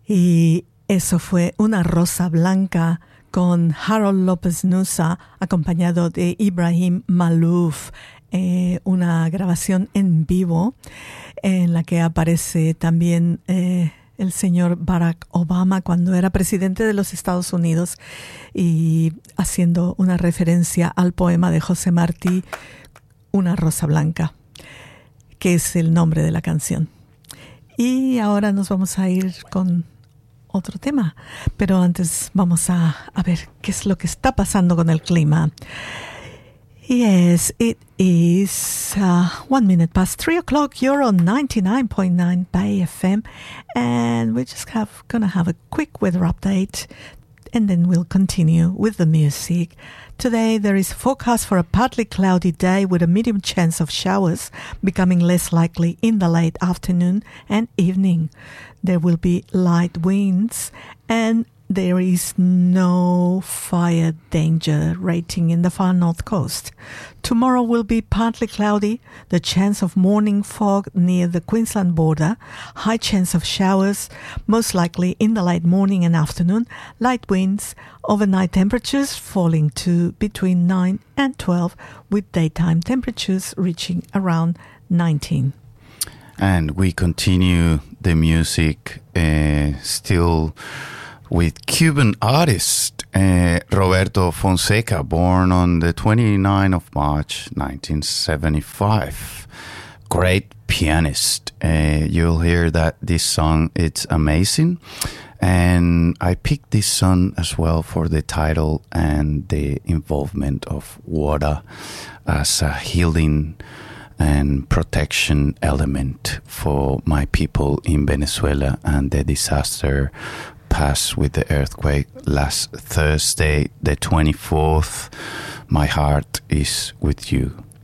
Y eso fue Una Rosa Blanca con Harold López Nussa, acompañado de Ibrahim Malouf, una grabación en vivo en la que aparece también el señor Barack Obama cuando era presidente de los Estados Unidos y haciendo una referencia al poema de José Martí, Una Rosa Blanca, que es el nombre de la canción. Y ahora nos vamos a ir con otro tema, pero antes vamos a ver qué es lo que está pasando con el clima. Yes, it is 1 minute past 3 o'clock. You're on 99.9 Bay FM, and we're just gonna have a quick weather update, and then we'll continue with the music. Today there is a forecast for a partly cloudy day with a medium chance of showers, becoming less likely in the late afternoon and evening. There will be light winds, and there is no fire danger rating in the far north coast. Tomorrow will be partly cloudy, the chance of morning fog near the Queensland border, high chance of showers, most likely in the late morning and afternoon, light winds, overnight temperatures falling to between 9 and 12, with daytime temperatures reaching around 19. And we continue the music still with Cuban artist Roberto Fonseca, born on the 29th of March 1975. Great pianist. You'll hear that this song, it's amazing. And I picked this song as well for the title and the involvement of water as a healing and protection element for my people in Venezuela and the disaster passed with the earthquake last Thursday, the 24th. My heart is with you.